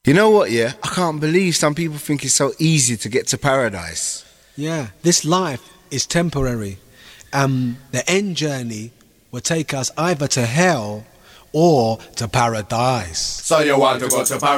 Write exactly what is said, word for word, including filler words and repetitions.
You know what, yeah? I can't believe some people think it's so easy to get to paradise. Yeah, this life is temporary. Um, the end journey will take us either to hell or to paradise. So you want to go to paradise?